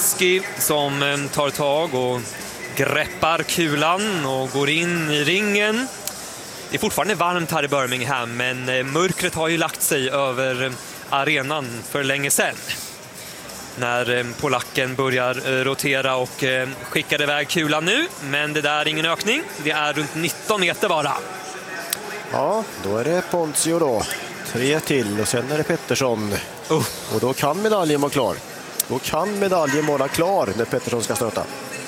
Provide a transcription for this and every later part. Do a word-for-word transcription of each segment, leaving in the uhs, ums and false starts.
Lewandowski som tar tag och greppar kulan och går in i ringen. Det är fortfarande varmt här i Birmingham, men mörkret har ju lagt sig över arenan för länge sedan. När polacken börjar rotera och skickar iväg kulan nu. Men det där är ingen ökning. Det är runt nitton meter bara. Ja, då är det Ponzio då. Tre till och sen är det Pettersson. Uh. Och då kan medaljen vara klar. Då kan medaljen vara klar när Pettersson ska stöta.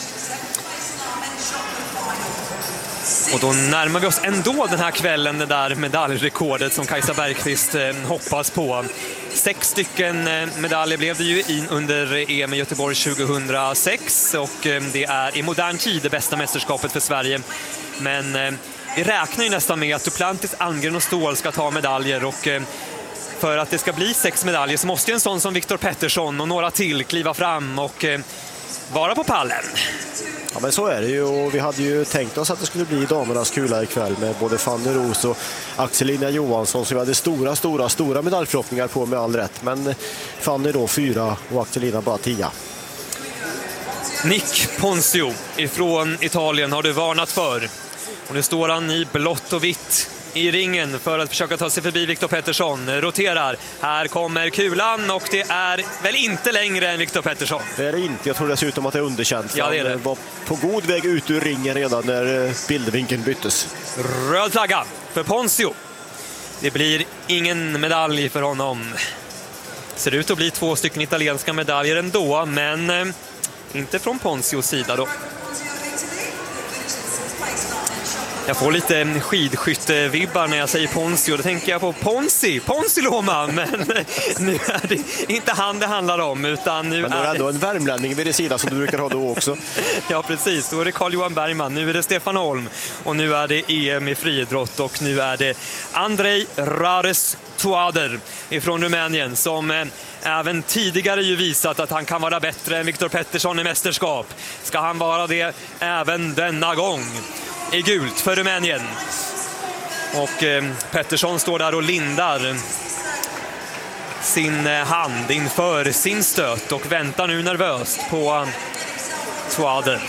Och då närmar vi oss ändå den här kvällen, det där medaljrekordet som Kajsa Bergqvist eh, hoppas på. Sex stycken eh, medaljer blev det ju in under E M i Göteborg tjugohundrasex och eh, det är i modern tid det bästa mästerskapet för Sverige. Men eh, vi räknar ju nästan med att Duplantis, Almgren och Ståhl ska ta medaljer och eh, för att det ska bli sex medaljer så måste ju en sån som Viktor Pettersson och några till kliva fram och eh, vara på pallen. Ja, men så är det ju, och vi hade ju tänkt oss att det skulle bli damernas kula ikväll med både Fanny Roos och Axelina Johansson, så vi hade stora, stora, stora medaljförhoppningar på med all rätt. Men Fanny då fyra och Axelina bara tia. Nick Ponzio ifrån Italien har du varnat för. Och nu står han i blått och vitt i ringen för att försöka ta sig förbi Viktor Pettersson. Roterar. Här kommer kulan och det är väl inte längre än Viktor Pettersson. Det är det inte. Jag tror dessutom att det är underkänt. Ja, det är det. Han var på god väg ut ur ringen redan när bildvinkeln byttes. Röd flagga för Ponzio. Det blir ingen medalj för honom. Ser ut att bli två stycken italienska medaljer ändå, men eh, inte från Ponzios sida då. Jag får lite skidskyttevibbar när jag säger Ponzio. Då tänker jag på Ponzi, Ponzi Loma. Men nu är det inte han det handlar om. Utan nu men då är det ändå en värmlänning vid det sidan som du brukar ha då också. Ja, precis. Då är det Carl-Johan Bergman. Nu är det Stefan Holm. Och nu är det E M i friidrott. Och nu är det Andrei Rares-Toader ifrån Rumänien som eh, även tidigare ju visat att han kan vara bättre än Viktor Pettersson i mästerskap. Ska han vara det även denna gång? I gult för Rumänien. Och eh, Pettersson står där och lindar sin eh, hand inför sin stöt och väntar nu nervöst på eh, Toader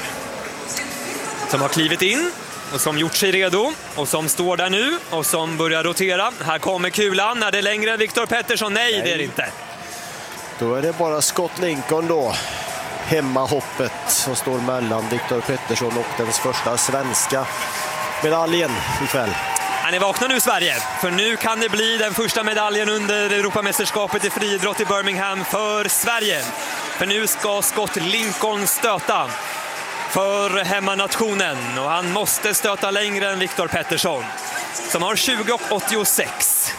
som har klivit in och som gjort sig redo och som står där nu och som börjar rotera. Här kommer kulan. Är det längre än Viktor Pettersson? Nej, Nej, det är det inte. Då är det bara Scott Lincoln då. Hemmahoppet som står mellan Viktor Pettersson och den första svenska medaljen ikväll. Han är vakna nu, Sverige, för nu kan det bli den första medaljen under Europamästerskapet i friidrott i Birmingham för Sverige. För nu ska Scott Lincoln stöta för hemmanationen och han måste stöta längre än Viktor Pettersson som har tjugo och åttiosex.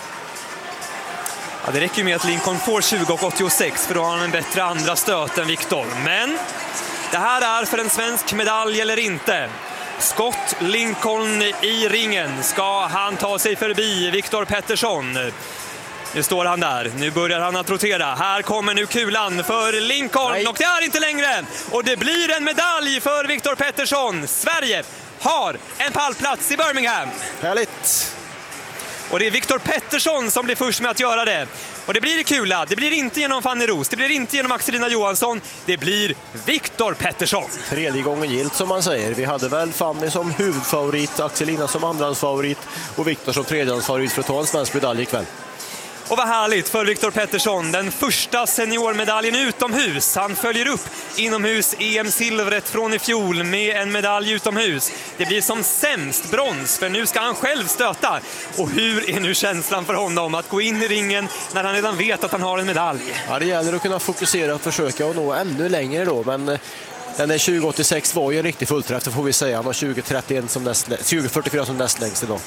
Ja, det räcker ju med att Lincoln får tjugo och åttiosex för då har han en bättre andra stöt än Viktor. Men det här är för en svensk medalj eller inte. Scott Lincoln i ringen. Ska han ta sig förbi Viktor Pettersson? Nu står han där. Nu börjar han att rotera. Här kommer nu kulan för Lincoln. Nej. Och det är inte längre. Och det blir en medalj för Viktor Pettersson. Sverige har en pallplats i Birmingham. Härligt. Och det är Viktor Pettersson som blir först med att göra det. Och det blir kula. Det blir inte genom Fanny Roos. Det blir inte genom Axelina Johansson. Det blir Viktor Pettersson. Tredje gången gilt som man säger. Vi hade väl Fanny som huvudfavorit, Axelina som andrahandsfavorit och Viktor som tredjehandsfavorit för att ta en svensk medalj ikväll. Och vad härligt för Viktor Pettersson. Den första seniormedaljen utomhus. Han följer upp inomhus E M-silvret från i fjol med en medalj utomhus. Det blir som sämst brons, för nu ska han själv stöta. Och hur är nu känslan för honom att gå in i ringen när han redan vet att han har en medalj? Ja, det gäller att kunna fokusera och försöka och nå ännu längre då, men den är tjugo åttiosex var ju en riktig fullträff, får vi säga. Han har tjugo trettioett som näst, tjugo fyrtiofyra som näst längst idag.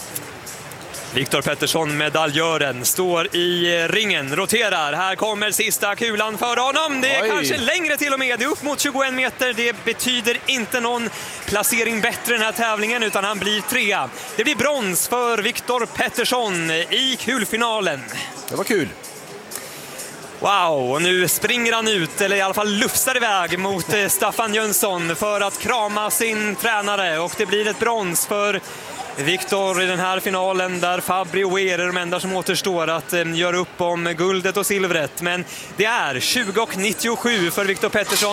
Viktor Pettersson, medaljören, står i ringen, roterar. Här kommer sista kulan för honom. Det är Oj. kanske längre till och med. Det är upp mot tjugoen meter. Det betyder inte någon placering bättre i den här tävlingen, utan han blir trea. Det blir brons för Viktor Pettersson i kulfinalen. Det var kul. Wow, och nu springer han ut, eller i alla fall lufsar iväg mot Staffan Jönsson för att krama sin tränare. Och det blir ett brons för Viktor i den här finalen där Fabri och Er är de enda som återstår att eh, göra upp om guldet och silvret. Men det är tjugo och nittiosju för Viktor Pettersson.